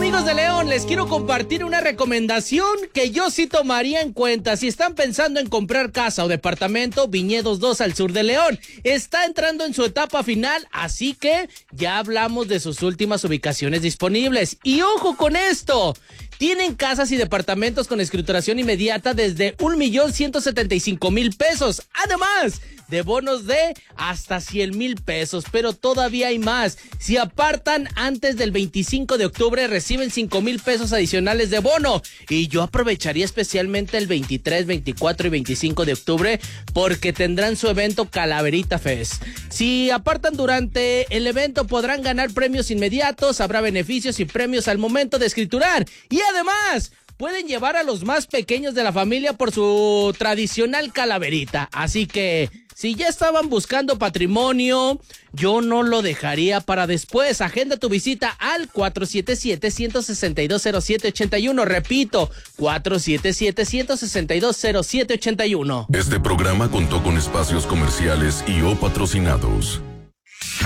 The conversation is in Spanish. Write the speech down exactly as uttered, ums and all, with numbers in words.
Amigos de León, les quiero compartir una recomendación que yo sí tomaría en cuenta. Si están pensando en comprar casa o departamento, Viñedos dos al sur de León está entrando en su etapa final, así que ya hablamos de sus últimas ubicaciones disponibles. Y ojo con esto, tienen casas y departamentos con escrituración inmediata desde un millón ciento setenta y cinco mil pesos. Además de bonos de hasta cien mil pesos, pero todavía hay más. Si apartan antes del veinticinco de octubre, reciben cinco mil pesos adicionales de bono. Y yo aprovecharía especialmente el veintitrés, veinticuatro y veinticinco de octubre porque tendrán su evento Calaverita Fest. Si apartan durante el evento, podrán ganar premios inmediatos, habrá beneficios y premios al momento de escriturar. Y además, pueden llevar a los más pequeños de la familia por su tradicional calaverita. Así que, si ya estaban buscando patrimonio, yo no lo dejaría para después. Agenda tu visita al cuatro siete siete, uno seis dos, cero siete ocho uno. Repito, cuatro siete siete, uno seis dos, cero siete ocho uno. Este programa contó con espacios comerciales y o patrocinados.